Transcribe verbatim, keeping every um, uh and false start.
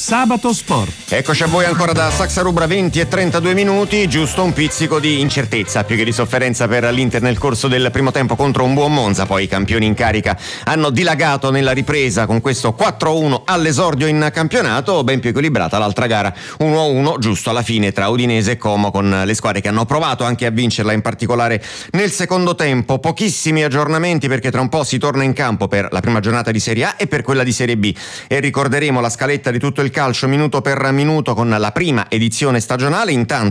Sabato Sport. Eccoci a voi ancora da Saxa Rubra, venti e trentadue minuti, giusto un pizzico di incertezza più che di sofferenza per l'Inter nel corso del primo tempo contro un buon Monza. Poi i campioni in carica hanno dilagato nella ripresa con questo quattro a uno all'esordio in campionato, ben più equilibrata l'altra gara uno a uno giusto alla fine tra Udinese e Como, con le squadre che hanno provato anche a vincerla, in particolare nel secondo tempo. Pochissimi aggiornamenti perché tra un po' si torna in campo per la prima giornata di Serie A e per quella di Serie B e ricorderemo la scaletta di tutto il calcio minuto per minuto con la prima edizione stagionale. Intanto